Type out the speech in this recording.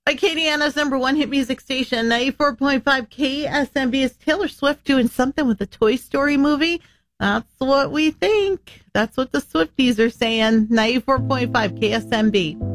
Acadiana's number one hit music station, 94.5 KSMB. Is Taylor Swift doing something with the Toy Story movie? That's what we think. That's what the Swifties are saying. 94.5 KSMB.